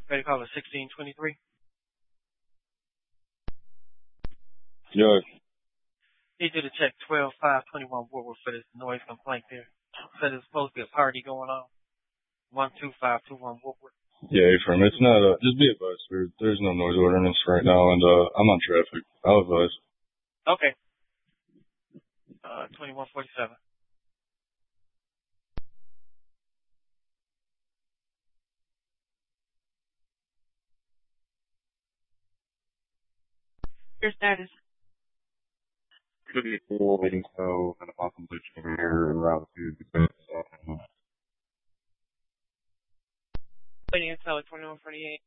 Ready to call it 1623? Yes. Need you to check 12521 Woodward for this noise complaint there. Said there's supposed to be a party going on. 12521 Woodward. Yeah, Ephraim, it's not, just be advised, there's no noise ordinance right now, and, I'm on traffic. I'll advise. Okay. 2147. Your status. Could be cool, waiting so, and a possible over here, and route to the Waiting until 2148.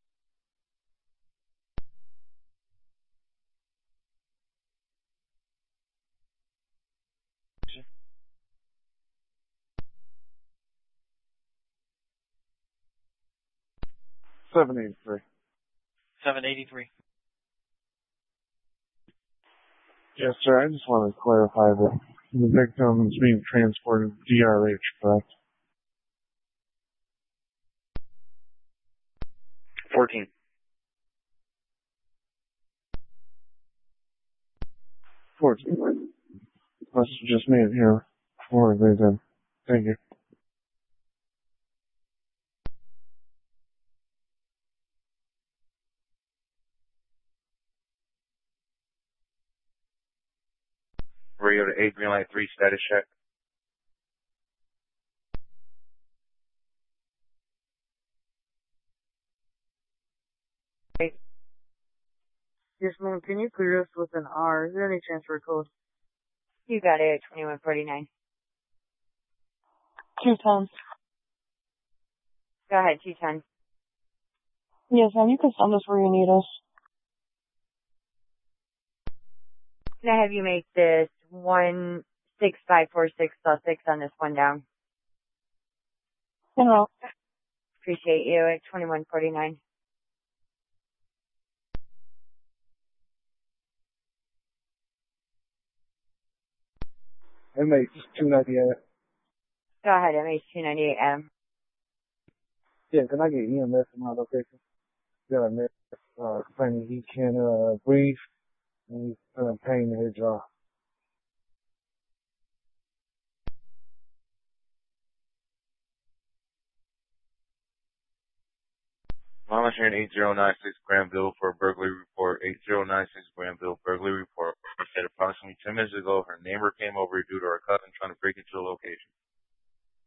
$783. 783. Yes, sir. I just want to clarify that the victim is being transported to DRH, correct? 14. Must have just made it here before they did. Thank you. Radio to 8 Greenlight 3, status check. Yes, ma'am. Can you clear us with an R? Is there any transfer code? You got it at 2149. 210. Go ahead, 210. Yes, ma'am. You can send us where you need us. Can I have you make this 16546 +6 on this one down? General. Appreciate you at 2149. MH298. Go ahead, MH298, Adam. Yeah, can I get EMS in my location? Got a nurse, saying he can't, breathe, and he's in pain in his jaw. Monitoring 8096 Granville for a burglary report. 8096 Granville burglary report. Said approximately 10 minutes ago, her neighbor came over due to her cousin trying to break into the location.